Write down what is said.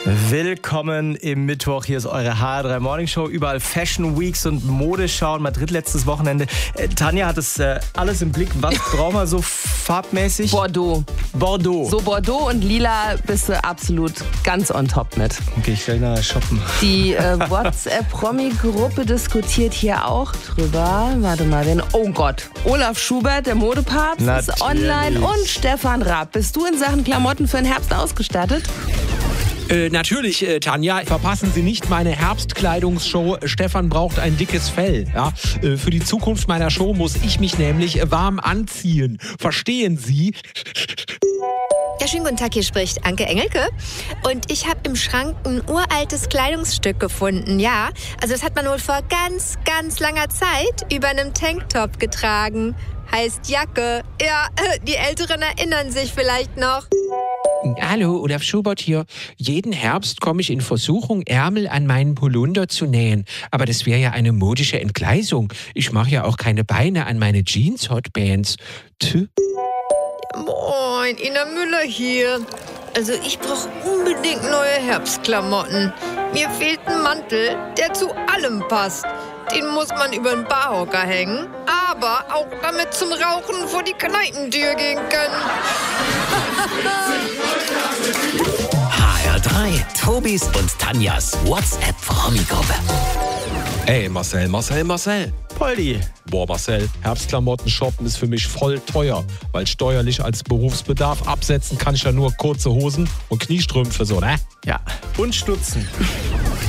Willkommen im Mittwoch. Hier ist eure HR3 Morning Show. Überall Fashion Weeks und Modeschau in Madrid letztes Wochenende. Tanja hat es alles im Blick. Was brauchen wir so farbmäßig? Bordeaux. So Bordeaux und Lila bist du absolut ganz on top mit. Okay, ich will nachher shoppen. Die WhatsApp-Promi-Gruppe diskutiert hier auch drüber. Warte mal, oh Gott. Olaf Schubert, der Modepapst, ist online. Und Stefan Raab. Bist du in Sachen Klamotten für den Herbst ausgestattet? Natürlich, Tanja. Verpassen Sie nicht meine Herbstkleidungsshow. Stefan braucht ein dickes Fell. Ja? Für die Zukunft meiner Show muss ich mich nämlich warm anziehen. Verstehen Sie? Ja, schönen guten Tag, hier spricht Anke Engelke. Und ich habe im Schrank ein uraltes Kleidungsstück gefunden, ja. Also das hat man wohl vor ganz, ganz langer Zeit über einem Tanktop getragen. Heißt Jacke. Ja, die Älteren erinnern sich vielleicht noch. Hallo, Olaf Schubert hier. Jeden Herbst komme ich in Versuchung, Ärmel an meinen Polunder zu nähen. Aber das wäre ja eine modische Entgleisung. Ich mache ja auch keine Beine an meine Jeans-Hotbands. Moin, Ina Müller hier. Also ich brauche unbedingt neue Herbstklamotten. Mir fehlt ein Mantel, der zu allem passt. Den muss man über den Barhocker hängen, aber auch damit zum Rauchen vor die Kneipentür gehen können. HR3, Tobis und Tanjas WhatsApp-Promi-Gruppe. Ey, Marcel. Poldi. Boah, Marcel, Herbstklamotten shoppen ist für mich voll teuer, weil steuerlich als Berufsbedarf absetzen kann ich ja nur kurze Hosen und Kniestrümpfe, so, ne? Ja, und Stutzen.